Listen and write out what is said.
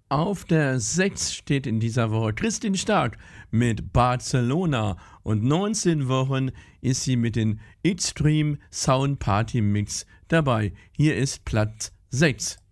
Auf der 6 steht in dieser Woche Christine Stark mit Barcelona und 19 Wochen ist sie mit den Extreme Sound Party Mix dabei. Hier ist Platz 6.